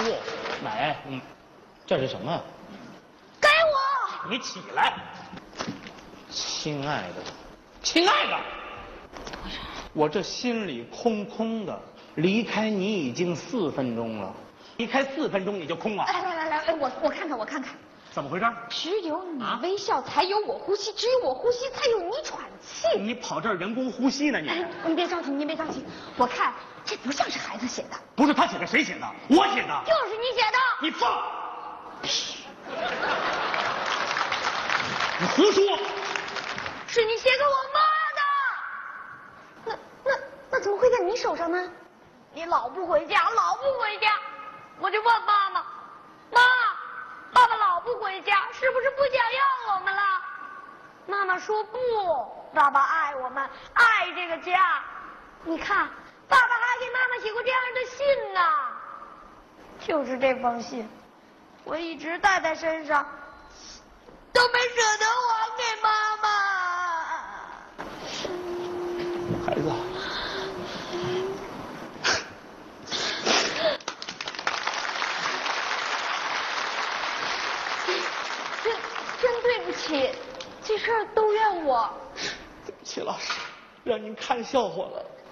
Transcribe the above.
嚯，美，这是什么？ 给我！ 你起来，亲爱的，亲爱的，我这心里空空的，离开你已经4分钟了，离开4分钟你就空了。 来，我看看。 怎么回事？ 只有你微笑，才有我呼吸；只有我呼吸，才有你喘气。 你跑这儿人工呼吸呢？ 你别着急，您别着急。我看这不像是孩子写的。 不是他写的，谁写的？我写的。 就是你写的。 你放屁！你胡说！ 是你写给我妈的。那怎么会在你手上呢？你老不回家，我就问妈妈，爸爸老不回家，是不是不想要我们了？妈妈说不，爸爸爱我们，爱这个家。你看，爸爸还给妈妈写过这样的信呢。就是这封信，我一直带在身上，都没舍得还给妈妈。 孩子， 真对不起，这事儿都怨我。 对不起，老师，让您看笑话了。